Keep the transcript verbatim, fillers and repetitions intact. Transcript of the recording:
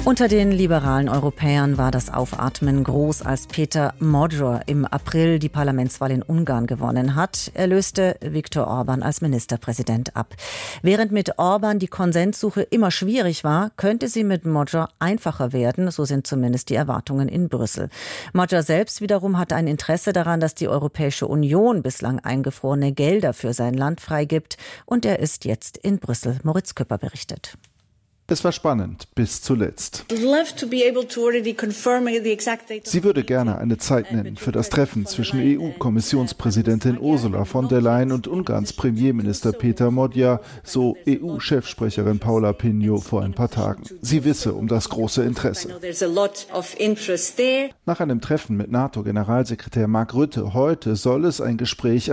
Unter den liberalen Europäern war das Aufatmen groß, als Peter Magyar im April die Parlamentswahl in Ungarn gewonnen hat. Er löste Viktor Orbán als Ministerpräsident ab. Während mit Orbán die Konsenssuche immer schwierig war, könnte sie mit Magyar einfacher werden, so sind zumindest die Erwartungen in Brüssel. Magyar selbst wiederum hatte ein Interesse daran, dass die Europäische Union bislang eingefrorene Gelder für sein Land freigibt, und er ist jetzt in Brüssel. Moritz Küpper berichtet. Es war spannend bis zuletzt. Sie würde gerne eine Zeit nennen für das Treffen zwischen E U-Kommissionspräsidentin Ursula von der Leyen und Ungarns Premierminister Peter Magyar, so E U-Chefsprecherin Paula Pinho vor ein paar Tagen. Sie wisse um das große Interesse. Nach einem Treffen mit NATO-Generalsekretär Mark Rutte heute soll es ein Gespräch